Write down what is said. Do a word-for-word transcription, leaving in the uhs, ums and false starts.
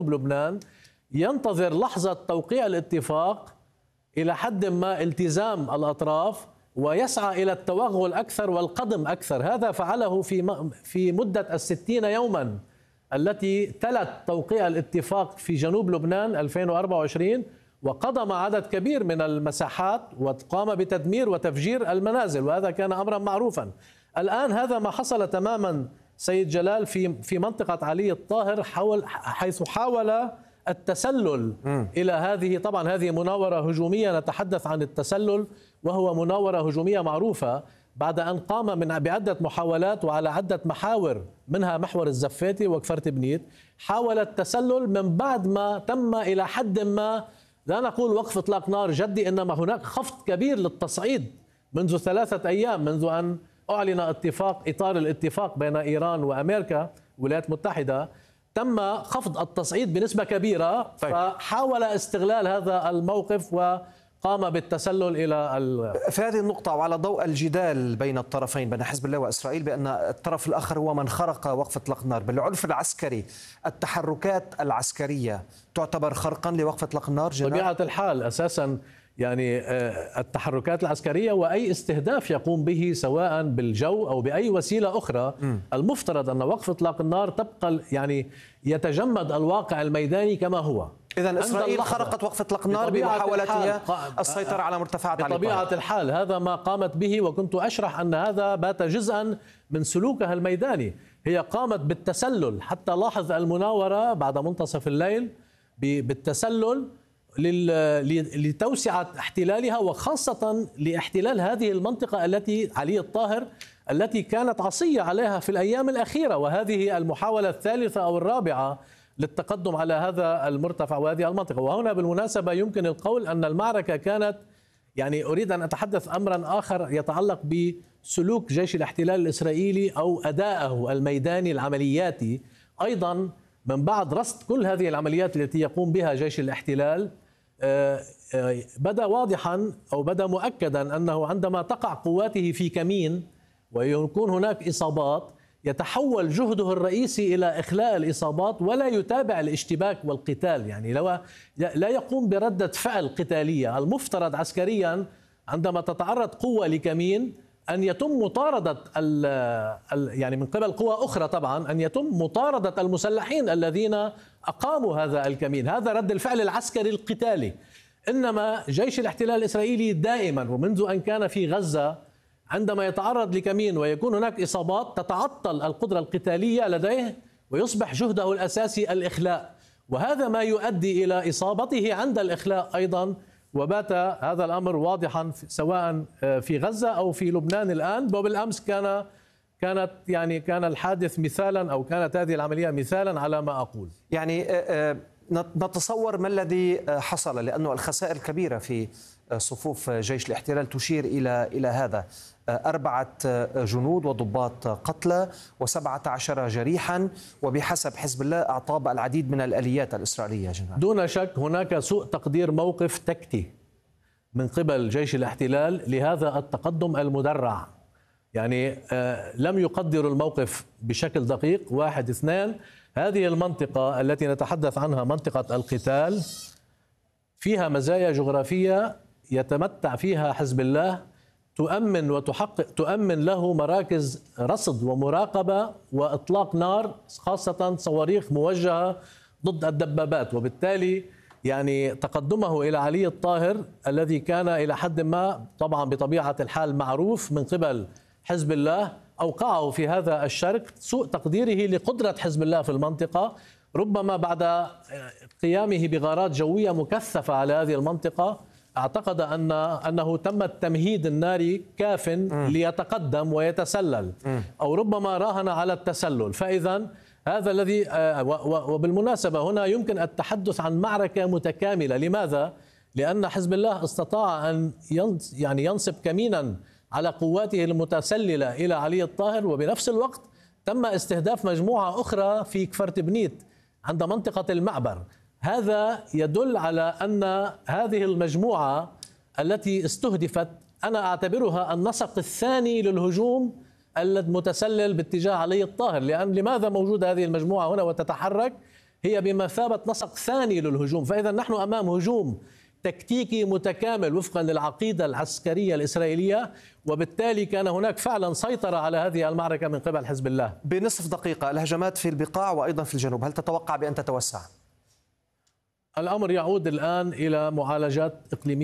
لبنان ينتظر لحظة توقيع الاتفاق إلى حد ما التزام الأطراف ويسعى إلى التوغل أكثر والقدم أكثر. هذا فعله في في مدة الستين يوما التي تلت توقيع الاتفاق في جنوب لبنان ألفين وأربعة وعشرين، وقدم عدد كبير من المساحات وقام بتدمير وتفجير المنازل، وهذا كان أمرا معروفا. الآن هذا ما حصل تماما سيد جلال في في منطقة علي الطاهر، حول حيث حاول التسلل م. إلى هذه. طبعا هذه مناورة هجومية، نتحدث عن التسلل وهو مناورة هجومية معروفة بعد أن قام من بعدة محاولات وعلى عدة محاور، منها محور الزفاتي وكفرت بنيت. حاول التسلل من بعد ما تم إلى حد ما، لا نقول وقف إطلاق نار جدي، إنما هناك خفض كبير للتصعيد منذ ثلاثة أيام، منذ أن أعلن اتفاق إطار الاتفاق بين إيران وأمريكا والولايات المتحدة، تم خفض التصعيد بنسبة كبيرة. طيب. فحاول استغلال هذا الموقف وقام بالتسلل إلى ال... في هذه النقطة وعلى ضوء الجدال بين الطرفين بين حزب الله وإسرائيل بأن الطرف الآخر هو من خرق وقف إطلاق النار، بالعرف العسكري التحركات العسكرية تعتبر خرقا لوقف إطلاق النار؟ بطبيعة الحال أساسا يعني التحركات العسكرية وأي استهداف يقوم به سواء بالجو أو بأي وسيلة أخرى، م. المفترض أن وقف إطلاق النار تبقى يعني يتجمد الواقع الميداني كما هو. إذن إسرائيل خرقت وقف إطلاق النار بمحاولتها السيطرة على مرتفعات علي الطاهر. بطبيعة الحال هذا ما قامت به، وكنت أشرح أن هذا بات جزءا من سلوكها الميداني. هي قامت بالتسلل، حتى لاحظ المناورة بعد منتصف الليل بالتسلل لتوسعة احتلالها، وخاصة لاحتلال هذه المنطقة التي علي الطاهر التي كانت عصية عليها في الأيام الأخيرة، وهذه المحاولة الثالثة أو الرابعة للتقدم على هذا المرتفع وهذه المنطقة. وهنا بالمناسبة يمكن القول أن المعركة كانت، يعني أريد أن أتحدث أمرا آخر يتعلق بسلوك جيش الاحتلال الإسرائيلي أو أدائه الميداني العملياتي أيضا من بعد رصد كل هذه العمليات التي يقوم بها جيش الاحتلال. بدا واضحا أو بدا مؤكدا أنه عندما تقع قواته في كمين ويكون هناك إصابات، يتحول جهده الرئيسي إلى إخلاء الإصابات ولا يتابع الاشتباك والقتال، يعني لو لا يقوم بردة فعل قتالية. المفترض عسكريا عندما تتعرض قوة لكمين أن يتم مطاردة ال ال يعني من قبل قوى أخرى، طبعا أن يتم مطاردة المسلحين الذين أقاموا هذا الكمين. هذا رد الفعل العسكري القتالي. إنما جيش الاحتلال الإسرائيلي دائما ومنذ أن كان في غزة عندما يتعرض لكمين ويكون هناك إصابات تتعطل القدرة القتالية لديه ويصبح جهده الأساسي الإخلاء، وهذا ما يؤدي إلى إصابته عند الإخلاء أيضا. وبات هذا الأمر واضحا سواء في غزة أو في لبنان الآن. وبالأمس كان كانت يعني كان الحادث مثالا أو كانت هذه العملية مثالا على ما أقول. يعني نتصور ما الذي حصل، لأنه الخسائر الكبيرة في صفوف جيش الاحتلال تشير إلى إلى هذا: أربعة جنود وضباط قتلى وسبعة عشر جريحا، وبحسب حزب الله أعطاب العديد من الآليات الإسرائيلية. جنرال. دون شك هناك سوء تقدير موقف تكتي من قبل جيش الاحتلال لهذا التقدم المدرع، يعني آه لم يقدروا الموقف بشكل دقيق. واحد اثنان، هذه المنطقة التي نتحدث عنها منطقة القتال فيها مزايا جغرافية يتمتع فيها حزب الله، تؤمن وتحقق تؤمن له مراكز رصد ومراقبة وإطلاق نار، خاصة صواريخ موجهة ضد الدبابات. وبالتالي يعني تقدمه إلى علي الطاهر الذي كان إلى حد ما طبعا بطبيعة الحال معروف من قبل حزب الله، أوقعه في هذا الشرك. سوء تقديره لقدرة حزب الله في المنطقة، ربما بعد قيامه بغارات جوية مكثفة على هذه المنطقة اعتقد أن أنه تم التمهيد الناري كاف ليتقدم ويتسلل، أو ربما راهن على التسلل. فإذا هذا الذي وبالمناسبة هنا يمكن التحدث عن معركة متكاملة. لماذا؟ لأن حزب الله استطاع أن يعني ينصب كمينا على قواته المتسللة إلى علي الطاهر، وبنفس الوقت تم استهداف مجموعة أخرى في كفرت بنيت عند منطقة المعبر. هذا يدل على أن هذه المجموعة التي استهدفت أنا أعتبرها النسق الثاني للهجوم المتسلل باتجاه علي الطاهر. لأن لماذا موجودة هذه المجموعة هنا وتتحرك؟ هي بمثابة نسق ثاني للهجوم. فإذا نحن أمام هجوم تكتيكي متكامل وفقا للعقيدة العسكرية الإسرائيلية، وبالتالي كان هناك فعلا سيطرة على هذه المعركة من قبل حزب الله. بنصف دقيقة، الهجمات في البقاع وأيضا في الجنوب، هل تتوقع بأن تتوسع؟ الأمر يعود الآن إلى معالجات إقليمية